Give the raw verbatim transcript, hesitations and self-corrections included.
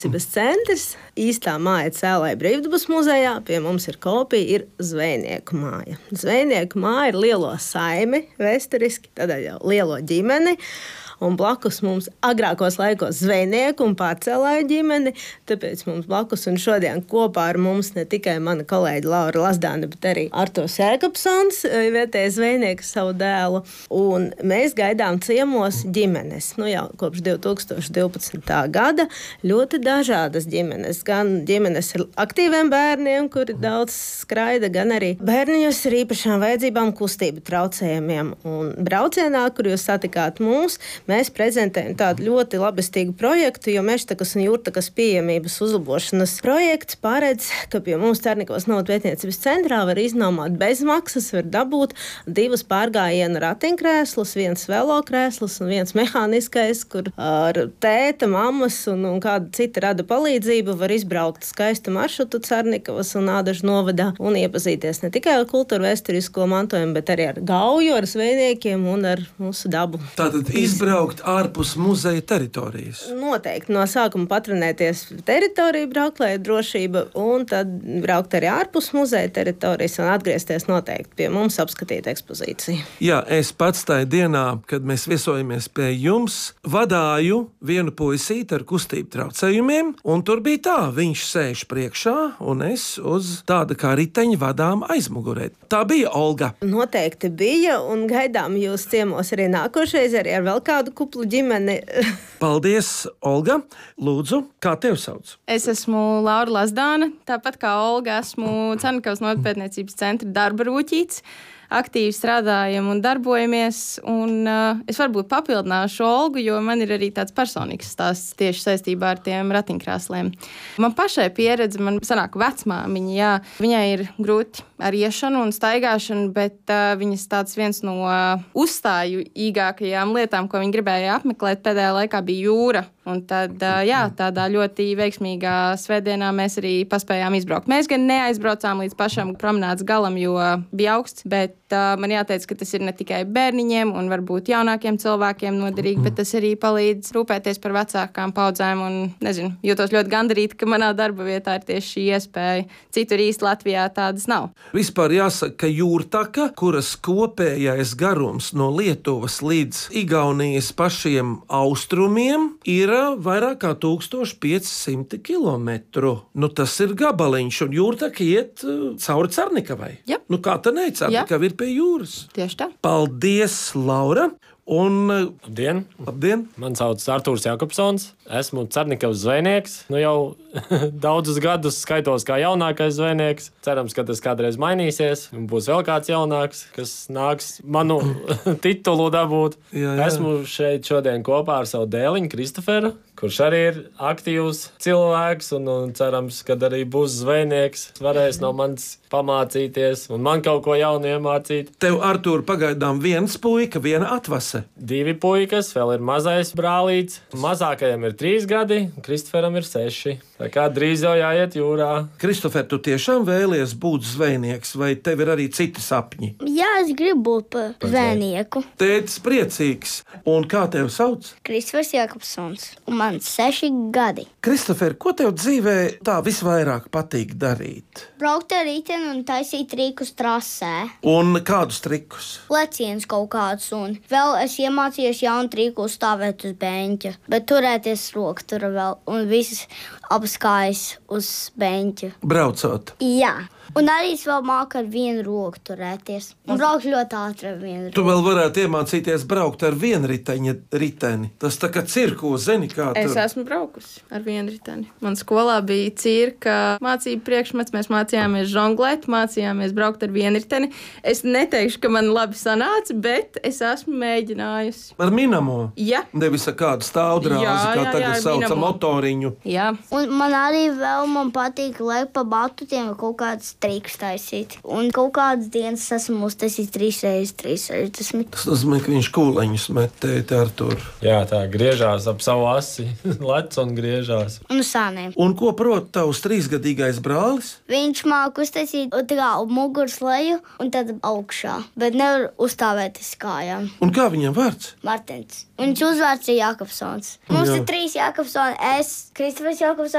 Centrs, īstā māja Cēlāja Brīvdabas muzejā, pie mums ir kopija, ir Zvejnieku māja. Zvejnieku māja ir lielo saimi, vēsturiski, tad jau lielo ģimeni. Un blakus mums agrākos laikos zvejnieku un pārcēlāju ģimeni, tāpēc mums blakus un šodien kopā ar mums ne tikai mana kolēģa Laura Lazdāne, bet arī Arturs Jēkabsons, vietējais zvejnieks savu dēlu. Un mēs gaidām ciemos ģimenes, nu jau kopš divi tūkstoši divpadsmitā gada, ļoti dažādas ģimenes. Gan ģimenes ar aktīviem bērniem, kuri daudz skraida, gan arī bērniņus ar īpašām vajadzībām, kustību traucējumiem. Un braucienā, kur jūs satikāt mūs, mēs prezentējam tādu ļoti labestīgu projektu, jo Mežtakas un Jūrtakas pieejamības uzlabošanas projekts paredz, ka pie mums Cernikavas novada pētniecības centrā var iznomāt bez maksas, var dabūt divas pārgājiena ratiņkrēslus, viens velokrēsls un viens mehāniskais, kur ar tēta, mammas un, un kāda cita rada palīdzību var izbraukt skaistu maršrutu Cernikavas un Ādažu novadā un iepazīties ne tikai ar kultūru vēsturisko mantojumu, bet arī ar gauju, ar zvejniekiem un ar mūsu dabu. Tātad izbraukt ārpus muzeja teritorijas. Noteikti no sākuma patrenēties teritoriju, braukt, lai ir drošība, un tad braukt arī ārpus muzeja teritorijas un atgriezties noteikti pie mums apskatīt ekspozīciju. Jā, es pats tajā dienā, kad mēs viesojamies pie jums, vadāju vienu puisīti ar kustību traucējumiem, un tur bija tā, viņš sēž priekšā, un es uz tāda kā riteņa vadām aizmugurē. Tā bija Olga. Noteikti bija, un gaidām jūs ciemos arī nākošais, arī ar vēl kādu kuplu ģimeni. Paldies, Olga. Lūdzu, kā tev sauc? Es esmu Laura Lazdāne, tāpat kā Olga, esmu Cernikavas novada pētniecības centra darba rūķīts. Aktīvi strādājam un darbojamies, un uh, es varbūt papildināšu Olgu, jo man ir arī tāds personīgs stāsts tieši saistībā ar tiem ratiņkrēsliem. Man pašai pieredze, man sanāk vecmāmiņa, jā, viņai ir grūti ar iešanu un staigāšanu, bet uh, viņas tāds viens no uh, uzstājīgākajām lietām, ko viņa gribēja apmeklēt pēdējā laikā, bija jūra. Un tad, uh, jā, tādā ļoti veiksmīgā svētdienā mēs arī paspējām izbraukt. Mēs gan neaizbraucām līdz pašam promenādes galam, jo bija augsts, bet uh, man jāteic, ka tas ir ne tikai bērniņiem un varbūt jaunākiem cilvēkiem noderīgi, bet tas arī palīdz rūpēties par vecākām paudzēm un, nezinu, jūtos ļoti gandarīti, ka manā darba vietā ir tieši šī iespēja. Citur īsti Latvijā tādas nav. Vispār jāsaka, ka Jūrtaka, kuras kopējais garums no Lietuvas līdz Igaunijas pašiem austrumiem, ir vairāk kā tūkstoš pieci simti kilometru. Nu, tas ir gabaliņš, un Jūrtaka iet uh, cauri Cernikavai. Ja. Nu, kā tā ne? Cernikava ir pie jūras. Tieši tā. Paldies, Laura! Un, labdien! labdien. Man sauc Arturs Jēkabsons. Esmu Cernikavas zvejnieks. Nu jau daudzus gadus skaitos kā jaunākais zvejnieks. Cerams, ka tas kādreiz mainīsies. Un būs vēl kāds jaunāks, kas nāks manu titulu dabūt. Jā, jā. Esmu šeit šodien kopā ar savu dēliņu Kristoferu, kurš arī ir aktīvs cilvēks un, un cerams, ka arī būs zvejnieks. Varēs no manis pamācīties un man kaut ko jaunu iemācīt. Tev, Artur, pagaidām viens puika, viena atvase. Divi puikas, vēl ir mazais brālīts. Mazākajam ir trīs gadi, Kristoferam ir seši. Tā kā drīz jau jāiet jūrā. Kristofer, tu tiešām vēlies būt zvejnieks, vai tev ir arī citi sapņi? Jā, es gribu būt par zvejnieku. Tētis priecīgs. Un kā tev sauc? Kristofers Jēkabsons. Un man seši gadi. Kristofer, ko tev dzīvē tā visvairāk patīk darīt? Braukt ar riteni un taisīt trikus trasē. Un kādus trikus? Leciens kaut kāds. Un vēl es iemācījos jaunu triku stāvēt uz beņķa. Bet turēties roku tur vēl. Un visas apskājas uz beņķa. Braucot? Jā. Un arī es vēl māku ar vienu roku turēties. Un braukt ļoti ātri ar vienu roku. Tu vēl varētu iemācīties braukt ar vienriteņa riteni. Tas tā kā cirko, zini, kā tur. Es esmu braukusi ar vienu riteni. Man skolā bija cirka mācību priekšmets. Mēs mācījāmies žonglēt, mācījāmies braukt ar vienu riteni. Es neteikšu, ka man labi sanāca, bet es esmu mēģinājusi. Ar minamo? Jā. Nevis ar kādu stāvdrāzi, Jā, kā jā, jā, tagad ar sauca minamo. motoriņu. Jā. Un man arī vēl man patīk lekt pa batutiem kaut kāds triks taisīt. Un kaut kādas dienas esmu uztaisījis trīs reizes, trīs sešdesmit. Tas nozīmē, ka viņš kūleņus met tēti Artur. Jā, tā griežās ap savu asi, lec un griežās. Un sāniem. Un ko prot tavs trīsgadīgais brālis? Viņš māk uztaisīt tā muguras leju un tad augšā, bet nevar uzstāvēt uz kājām. Un kā viņam vārds? Martins. Viņš uzvārds ir Jākabsons. Mums Jā. ir trīs Jākabsoni. Es, Kristofers Jākabsons